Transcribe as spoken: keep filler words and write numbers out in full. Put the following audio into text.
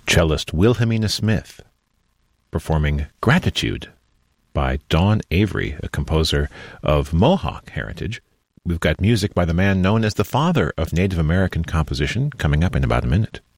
cellist Wilhelmina Smith, performing Gratitude by Don Avery, a composer of Mohawk heritage. We've got music by the man known as the father of Native American composition coming up in about a minute.